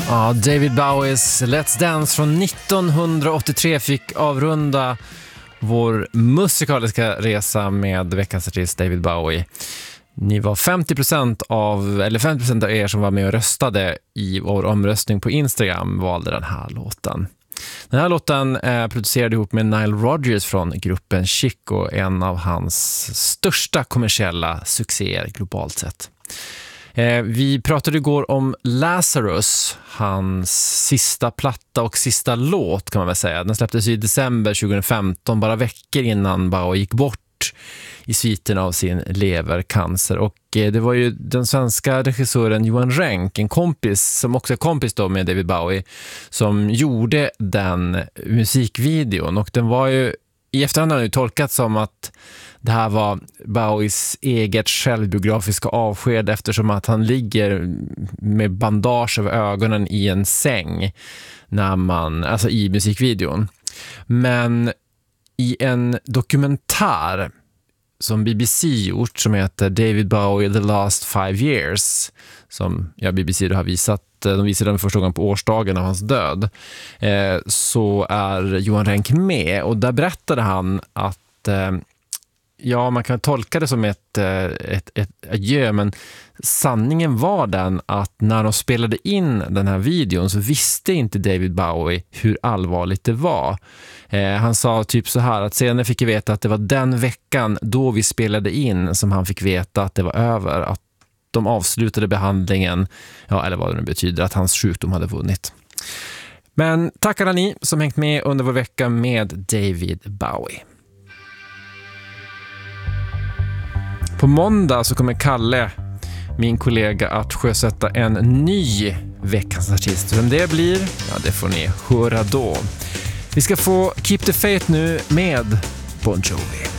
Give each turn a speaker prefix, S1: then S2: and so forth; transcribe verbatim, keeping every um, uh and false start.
S1: Ja, David Bowies Let's Dance från nittonhundraåttiotre fick avrunda vår musikaliska resa med veckans artist David Bowie. Ni var femtio procent av, eller femtio procent av er som var med och röstade i vår omröstning på Instagram valde den här låten. Den här låten är producerad ihop med Nile Rodgers från gruppen Chico, en av hans största kommersiella succéer globalt sett. Eh, vi pratade igår om Lazarus, hans sista platta och sista låt kan man väl säga. Den släpptes i december tjugohundrafemton, bara veckor innan Bowie gick bort i sviten av sin levercancer. Och eh, det var ju den svenska regissören Johan Renck, en kompis som också är kompis då med David Bowie, som gjorde den musikvideon. Och den var ju i efterhand har det tolkat som att det här var Bowies eget självbiografiska avsked eftersom att han ligger med bandage över ögonen i en säng när man, alltså i musikvideon. Men i en dokumentär som B B C gjort som heter David Bowie The Last Five Years, som ja, B B C har visat, de visade den första gången på årsdagen av hans död, eh, så är Johan Renck med, och där berättade han att eh, ja, man kan tolka det som ett, ett, ett adjö, men sanningen var den att när de spelade in den här videon så visste inte David Bowie hur allvarligt det var. Eh, han sa typ så här att senare fick jag veta att det var den veckan då vi spelade in som han fick veta att det var över, att de avslutade behandlingen, ja, eller vad det nu betyder, att hans sjukdom hade vunnit. Men tack alla ni som hängt med under vår vecka med David Bowie. På måndag så kommer Kalle, min kollega, att sjösätta en ny veckans artist. Vem det blir, ja, det får ni höra då. Vi ska få Keep the Faith nu med Bon Jovi.